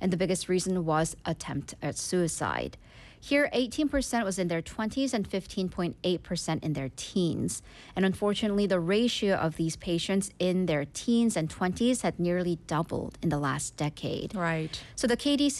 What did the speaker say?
and the biggest reason was attempt at suicide. Here, 18% was in their 20s and 15.8% in their teens. And unfortunately, the ratio of these patients in their teens and 20s had nearly doubled in the last decade. Right. So the KDC